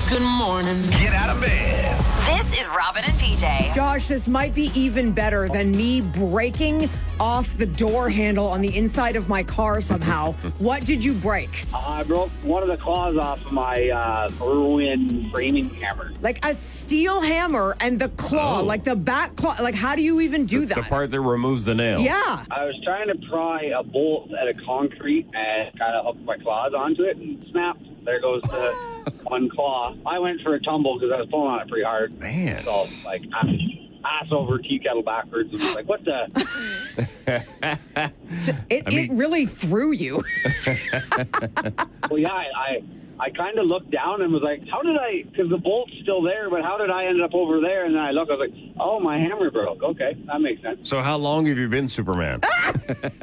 Good morning. Get out of bed. This is Robin and PJ. Josh, this might be even better than me breaking off the door handle on the inside of my car somehow. What did you break? I broke one of the claws off of my Irwin framing hammer. Like a steel hammer and the claw, like the back claw. Like, how do you even do that? The part that removes the nail. Yeah. I was trying to pry a bolt out of concrete and kind of hook my claws onto it and snapped. There goes the one claw. I went for a tumble because I was pulling on it pretty hard. Man. So, like, ass over, tea kettle backwards. And like, what the? So it really threw you. Well, yeah, I kind of looked down and was like, how did I, because the bolt's still there, but how did I end up over there? And then I looked, I was like, oh, my hammer broke. Okay, that makes sense. So how long have you been Superman?